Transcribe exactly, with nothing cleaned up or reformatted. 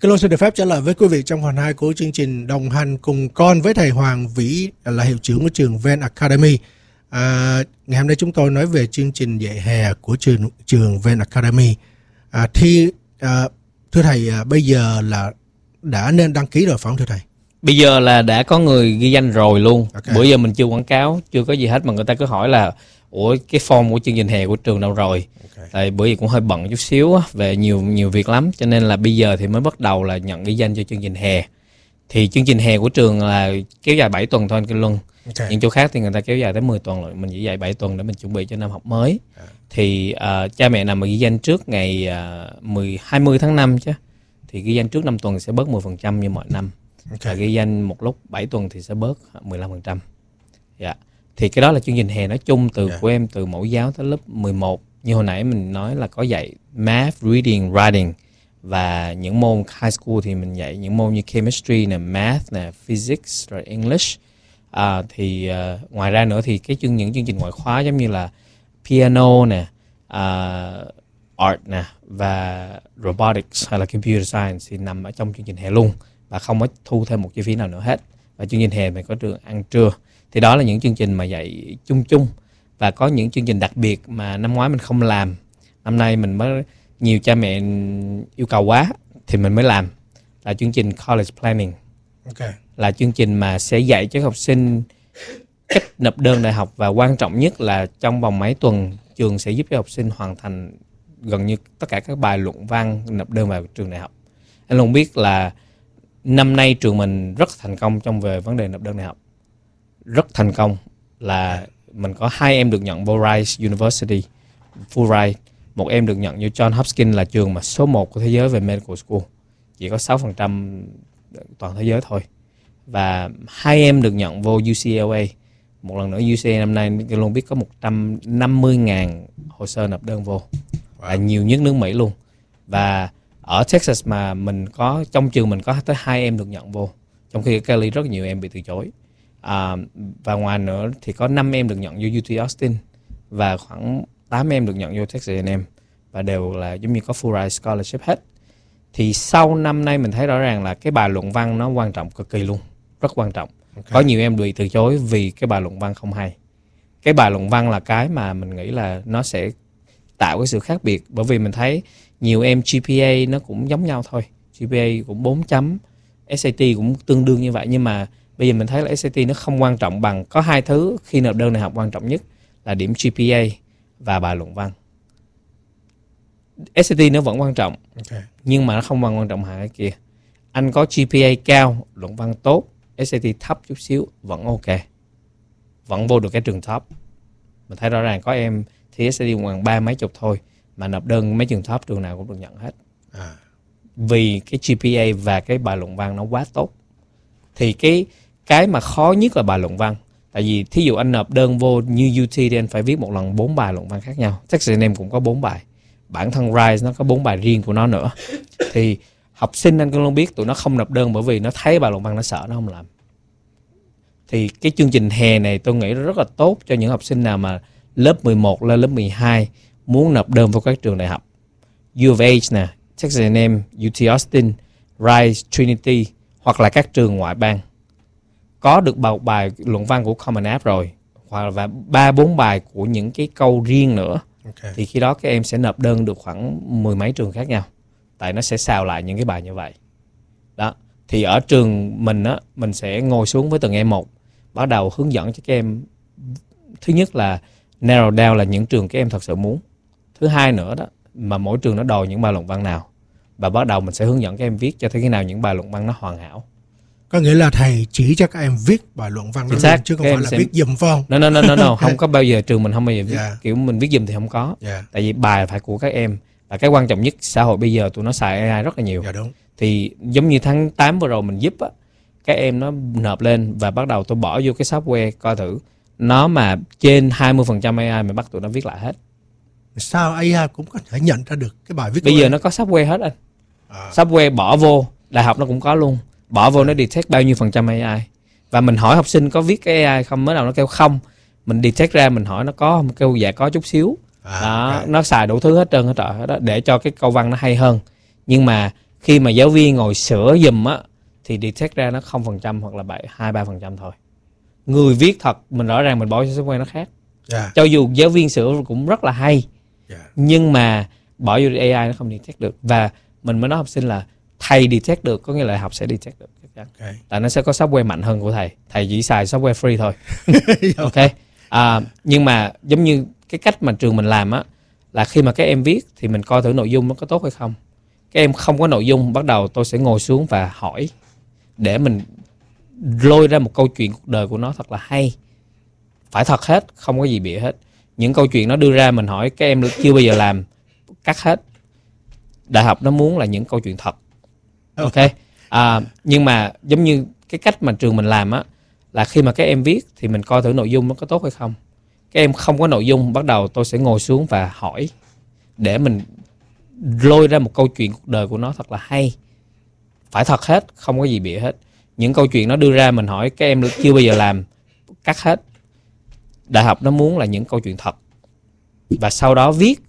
Kính xin được phép trả lời với quý vị trong phần hai của chương trình Đồng hành cùng con với thầy Hoàng Vĩ, là hiệu trưởng của trường Ven Academy. À, ngày hôm nay chúng tôi nói về chương trình dạy hè của trường trường Ven Academy. À, thì à, thưa thầy, à, bây giờ là đã nên đăng ký rồi phải không thưa thầy? Bây giờ là đã có người ghi danh rồi luôn. Okay. Bữa giờ mình chưa quảng cáo, chưa có gì hết mà người ta cứ hỏi là ủa cái form của chương trình hè của trường đâu rồi? Okay. Tại bữa giờ cũng hơi bận chút xíu á, về nhiều nhiều việc lắm, cho nên là bây giờ thì mới bắt đầu là nhận ghi danh cho chương trình hè. Thì chương trình hè của trường là kéo dài bảy tuần thôi anh Kinh Luân. Okay. Những chỗ khác thì người ta kéo dài tới mười tuần rồi, mình chỉ dạy bảy tuần để mình chuẩn bị cho năm học mới. À. Thì uh, cha mẹ nào mà ghi danh trước ngày uh, mười, hai mươi tháng năm chứ, thì ghi danh trước năm tuần sẽ bớt mười phần trăm như mọi năm. Okay. Và ghi danh một lúc bảy tuần thì sẽ bớt mười lăm phần trăm. Dạ. Thì cái đó là chương trình hè nói chung từ yeah. của em từ mẫu giáo tới lớp mười một. Như hồi nãy mình nói là có dạy math, reading, writing. Và những môn high school thì mình dạy những môn như chemistry nè, math nè, physics, rồi English. À, thì uh, ngoài ra nữa thì cái chương những chương trình ngoại khóa giống như là piano nè, uh, art nè và robotics hay là computer science thì nằm ở trong chương trình hè luôn. Và không có thu thêm một chi phí nào nữa hết. Và chương trình hè mình có trường ăn trưa. Thì đó là những chương trình mà dạy chung chung. Và có những chương trình đặc biệt mà năm ngoái mình không làm, năm nay mình mới nhiều cha mẹ yêu cầu quá thì mình mới làm. Là chương trình college planning. Okay. Là chương trình mà sẽ dạy cho học sinh cách nộp đơn đại học. Và quan trọng nhất là trong vòng mấy tuần trường sẽ giúp cho học sinh hoàn thành gần như tất cả các bài luận văn nộp đơn vào trường đại học. Anh luôn biết là năm nay trường mình rất thành công trong về vấn đề nộp đơn đại học. Rất thành công là mình có hai em được nhận vô Rice University, Fulbright. Một em được nhận vô John Hopkins là trường mà số một của thế giới về medical school. Chỉ có sáu phần trăm toàn thế giới thôi. Và hai em được nhận vô U C L A. Một lần nữa U C L A năm nay tôi luôn biết có một trăm năm mươi nghìn hồ sơ nộp đơn vô. Wow. Là nhiều nhất nước Mỹ luôn. Và ở Texas mà mình có, trong trường mình có tới hai em được nhận vô. Trong khi ở Cali rất nhiều em bị từ chối. À, và ngoài nữa thì có năm em được nhận vô U T Austin. Và khoảng tám em được nhận vô Texas A and M. Và đều là giống như có Fulbright Scholarship hết. Thì sau năm nay mình thấy rõ ràng là cái bài luận văn nó quan trọng cực kỳ luôn. Rất quan trọng. Okay. Có nhiều em bị từ chối vì cái bài luận văn không hay. Cái bài luận văn là cái mà mình nghĩ là nó sẽ tạo cái sự khác biệt. Bởi vì mình thấy nhiều em G P A nó cũng giống nhau thôi. G P A cũng bốn chấm, S A T cũng tương đương như vậy. Nhưng mà bây giờ mình thấy là S A T nó không quan trọng bằng. Có hai thứ khi nộp đơn đại học quan trọng nhất là điểm G P A và bài luận văn. S A T nó vẫn quan trọng. Okay. Nhưng mà nó không quan trọng hai cái kia. Anh có G P A cao, luận văn tốt, S A T thấp chút xíu vẫn ok. Vẫn vô được cái trường top. Mình thấy rõ ràng có em thì S A T khoảng ba mấy chục thôi mà nộp đơn mấy trường top trường nào cũng được nhận hết. À. Vì cái G P A và cái bài luận văn nó quá tốt. Thì cái cái mà khó nhất là bài luận văn. Tại vì thí dụ anh nộp đơn vô như U T thì anh phải viết một lần bốn bài luận văn khác nhau. Texas A and M cũng có bốn bài. Bản thân Rice nó có bốn bài riêng của nó nữa. Thì học sinh anh cũng luôn biết tụi nó không nộp đơn bởi vì nó thấy bài luận văn nó sợ nó không làm. Thì cái chương trình hè này tôi nghĩ rất là tốt cho những học sinh nào mà lớp mười một lên lớp mười hai muốn nộp đơn vào các trường đại học. U of H nè, Texas A and M, U T Austin, Rice, Trinity hoặc là các trường ngoại bang. Có được bài, bài luận văn của Common App rồi, hoặc là ba bốn bài của những cái câu riêng nữa. Okay. Thì khi đó các em sẽ nộp đơn được khoảng mười mấy trường khác nhau. Tại nó sẽ xào lại những cái bài như vậy. Đó. Thì ở trường mình á, mình sẽ ngồi xuống với từng em một, bắt đầu hướng dẫn cho các em. Thứ nhất là narrow down là những trường các em thật sự muốn. Thứ hai nữa đó, mà mỗi trường nó đòi những bài luận văn nào. Và bắt đầu mình sẽ hướng dẫn các em viết cho tới khi nào những bài luận văn nó hoàn hảo. Có nghĩa là thầy chỉ cho các em viết bài luận văn đó luôn, chứ không phải là sẽ... viết giùm phải không? No, no, no, no, no. Không có bao giờ, trường mình không bao giờ viết. Yeah. Kiểu mình viết giùm thì không có. Yeah. Tại vì bài phải của các em. Và cái quan trọng nhất, xã hội bây giờ tụi nó xài A I rất là nhiều. Yeah, đúng. Thì giống như tháng tám vừa rồi mình giúp á, các em nó nộp lên và bắt đầu tôi bỏ vô cái software coi thử. Nó mà trên hai mươi phần trăm A I mà bắt tụi nó viết lại hết. Sao A I cũng có thể nhận ra được cái bài viết? Bây giờ nó có software hết anh. À. Software bỏ vô, đại học nó cũng có luôn. Bỏ vô nó detect bao nhiêu phần trăm A I. Và mình hỏi học sinh có viết cái A I không, mới đầu nó kêu không. Mình detect ra mình hỏi nó có, mình kêu dạ có chút xíu. À, đó, okay. Nó xài đủ thứ hết trơn hết trọi hết đó, để cho cái câu văn nó hay hơn. Nhưng mà Khi mà giáo viên ngồi sửa giùm á thì detect ra nó không phần trăm hoặc là hai ba phần trăm thôi. Người viết thật mình rõ ràng mình bỏ cho software nó khác. Yeah. Cho dù giáo viên sửa cũng rất là hay, yeah. nhưng mà bỏ vô a i nó không detect được. Và mình mới nói học sinh là thầy detect được, có nghĩa là học sẽ detect được. Okay. Tại nó sẽ có software mạnh hơn của thầy. Thầy chỉ xài software free thôi. Ok. À, nhưng mà giống như cái cách mà trường mình làm á, là khi mà các em viết thì mình coi thử nội dung nó có tốt hay không. Các em không có nội dung, bắt đầu tôi sẽ ngồi xuống và hỏi để mình lôi ra một câu chuyện cuộc đời của nó thật là hay. Phải thật hết, không có gì bịa hết. Những câu chuyện nó đưa ra mình hỏi các em chưa bao giờ làm, cắt hết. Đại học nó muốn là những câu chuyện thật. Ok. À, nhưng mà giống như cái cách mà trường mình làm á, là khi mà các em viết thì mình coi thử nội dung nó có tốt hay không. Các em không có nội dung, bắt đầu tôi sẽ ngồi xuống và hỏi để mình lôi ra một câu chuyện cuộc đời của nó thật là hay. Phải thật hết, không có gì bịa hết. Những câu chuyện nó đưa ra mình hỏi các em chưa bao giờ làm, cắt hết. Đại học nó muốn là những câu chuyện thật. Và sau đó viết